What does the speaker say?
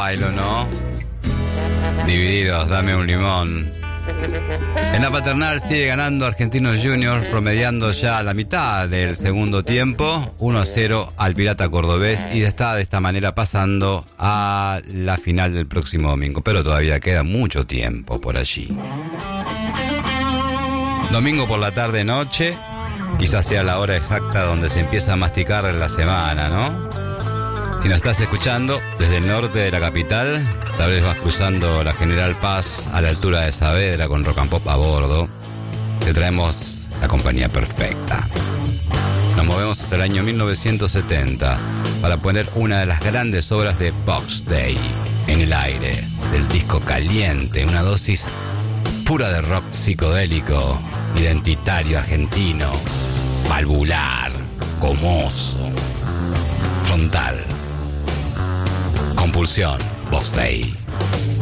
bailo, ¿no? Divididos, dame un limón. En la paternal sigue ganando Argentinos Juniors, promediando ya la mitad del segundo tiempo, 1-0 al Pirata Cordobés, y está de esta manera pasando a la final del próximo domingo, pero todavía queda mucho tiempo por allí. Domingo por la tarde-noche, quizás sea la hora exacta donde se empieza a masticar la semana, ¿no? Si nos estás escuchando desde el norte de la capital, tal vez vas cruzando la General Paz a la altura de Saavedra con Rock and Pop a bordo, te traemos la compañía perfecta. Nos movemos hasta el año 1970 para poner una de las grandes obras de Box Day en el aire, del disco Caliente, una dosis pura de rock psicodélico, identitario argentino, valvular, gomoso, frontal. Compulsión, Box Day.